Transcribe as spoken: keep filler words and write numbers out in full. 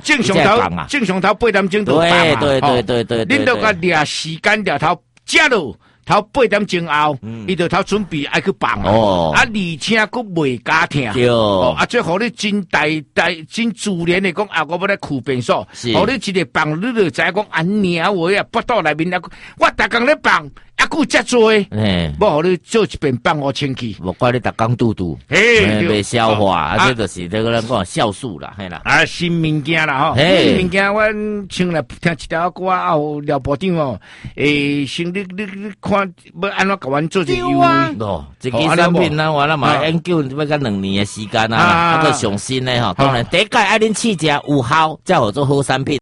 正常头正常头八点钟就放嘛， 对对对对对， 恁都甲掠时间掠头食落。头八点钟后，伊就头准备爱去放哦，啊，而且佫袂加疼， 对， 哦，啊，最互你真大大真自然的讲啊，我要来酷便所，互你一个放，你就知影讲啊，鸟话啊，腹肚内面啊，我逐工咧放。啊，够遮多，哎，无互你做一遍放我清气， 无怪你逐工肚肚，哎，袂消化，啊，这就是这个人讲酵素啦，嘿啦， 啊，新物件啦吼，新物件我唱来听一条歌啊，有廖部长哦，诶，先你你你看要安怎甲阮做一个优惠？ 哦，这个产品呢，我啦嘛研究要甲两年的时间啊，啊个上新的吼，当然第一届爱恁试食有效，才好做好产品。